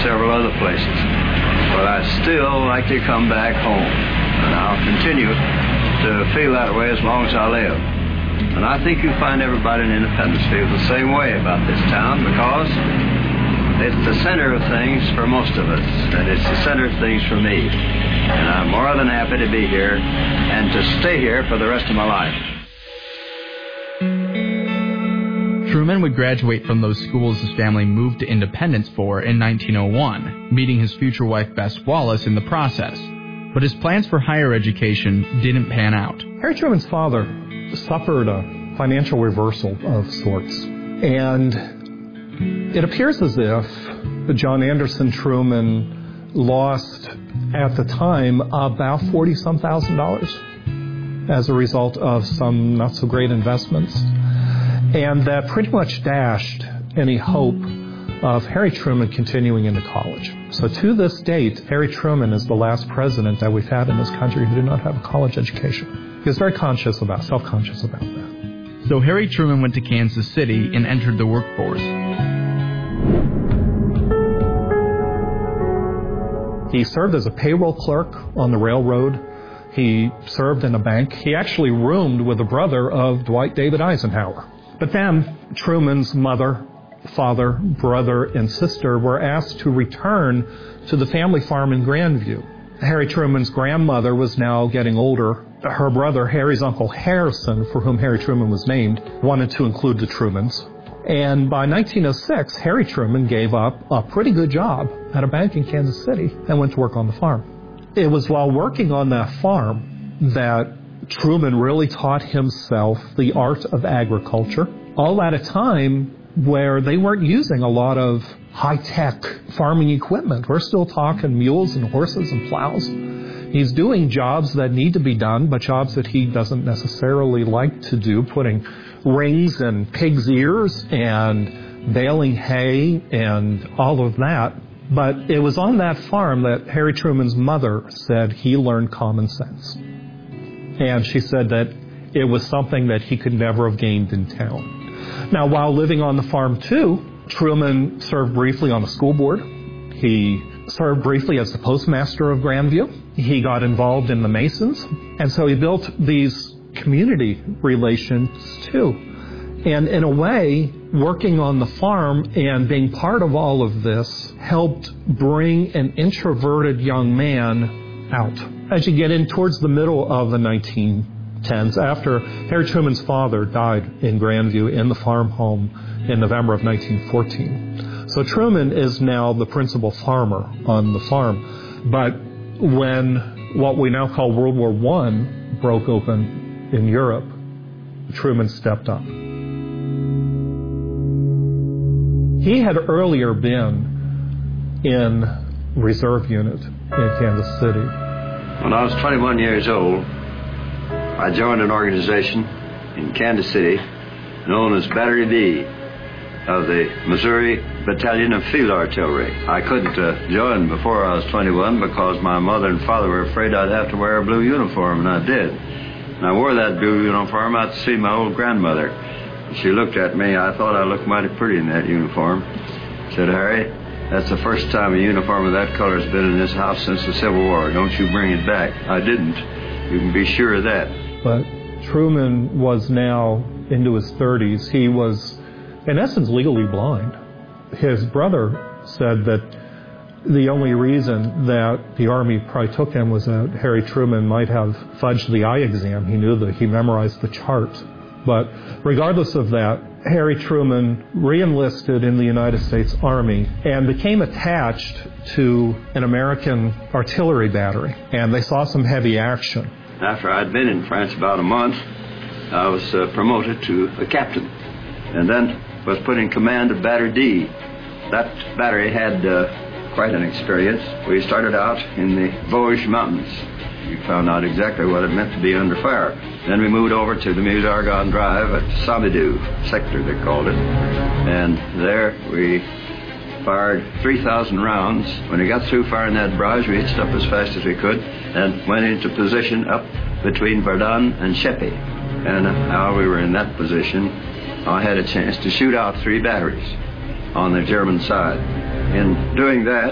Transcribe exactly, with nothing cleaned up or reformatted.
several other places. But I still like to come back home, and I'll continue to feel that way as long as I live. And I think you find everybody in Independence feels the same way about this town, because it's the center of things for most of us, and it's the center of things for me. And I'm more than happy to be here and to stay here for the rest of my life. Truman would graduate from those schools his family moved to Independence for in nineteen oh one, meeting his future wife Bess Wallace in the process. But his plans for higher education didn't pan out. Harry Truman's father suffered a financial reversal of sorts, and it appears as if John Anderson Truman lost, at the time, about forty-some thousand dollars as a result of some not-so-great investments. And that pretty much dashed any hope of Harry Truman continuing into college. So to this date, Harry Truman is the last president that we've had in this country who did not have a college education. He was very conscious about, self-conscious about that. So Harry Truman went to Kansas City and entered the workforce. He served as a payroll clerk on the railroad. He served in a bank. He actually roomed with the brother of Dwight David Eisenhower. But then Truman's mother, father, brother, and sister were asked to return to the family farm in Grandview. Harry Truman's grandmother was now getting older. Her brother, Harry's uncle Harrison, for whom Harry Truman was named, wanted to include the Trumans. And by nineteen oh six, Harry Truman gave up a pretty good job at a bank in Kansas City and went to work on the farm. It was while working on that farm that Truman really taught himself the art of agriculture, all at a time where they weren't using a lot of high-tech farming equipment. We're still talking mules and horses and plows. He's doing jobs that need to be done, but jobs that he doesn't necessarily like to do, putting rings in pigs' ears and baling hay and all of that. But it was on that farm that Harry Truman's mother said he learned common sense. And she said that it was something that he could never have gained in town. Now, while living on the farm, too, Truman served briefly on the school board. He served briefly as the postmaster of Grandview. He got involved in the Masons. And so he built these community relations, too. And in a way, working on the farm and being part of all of this helped bring an introverted young man out. As you get in towards the middle of the nineteen tens, after Harry Truman's father died in Grandview in the farm home in November of nineteen fourteen. So Truman is now the principal farmer on the farm. But when what we now call World War One broke open in Europe, Truman stepped up. He had earlier been in reserve unit in Kansas City. When I was twenty-one years old, I joined an organization in Kansas City known as Battery D of the Missouri Battalion of Field Artillery. I couldn't uh, join before I was twenty-one because my mother and father were afraid I'd have to wear a blue uniform, and I did. And I wore that blue uniform out to see my old grandmother. She looked at me. I thought I looked mighty pretty in that uniform. Said, "Harry, that's the first time a uniform of that color has been in this house since the Civil War. Don't you bring it back." I didn't. You can be sure of that. But Truman was now into his thirties. He was, in essence, legally blind. His brother said that the only reason that the Army probably took him was that Harry Truman might have fudged the eye exam. He knew that he memorized the chart. But regardless of that, Harry Truman re-enlisted in the United States Army and became attached to an American artillery battery. And they saw some heavy action. After I'd been in France about a month, I was uh, promoted to a captain, and then was put in command of Battery D. That battery had uh, quite an experience. We started out in the Vosges Mountains. We found out exactly what it meant to be under fire. Then we moved over to the Meuse-Argonne Drive at Samidou sector, they called it. And there we fired three thousand rounds. When we got through firing that barrage, we hitched up as fast as we could and went into position up between Verdun and Sheppey. And while we were in that position, I had a chance to shoot out three batteries on the German side. In doing that,